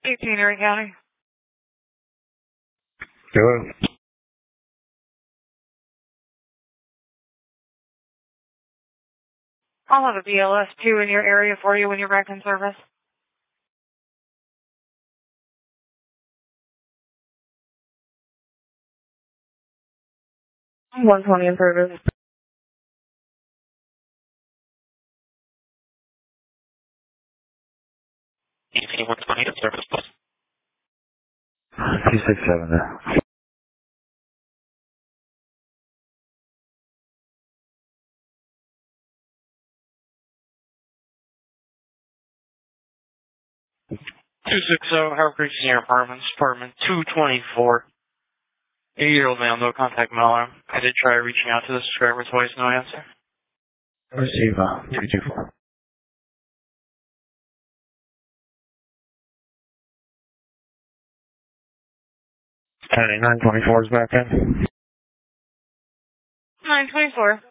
18 Erie County. Hello. I'll have a BLS 2 in your area for you when you're back in service. 120 in service. 120 in service, plus. 267 there. 260 Harbor Creek Senior Apartments, apartment 224. 80-year-old male, no contact male. I did try reaching out to the subscriber twice, no answer. Receive 324. 924 is back in. 924.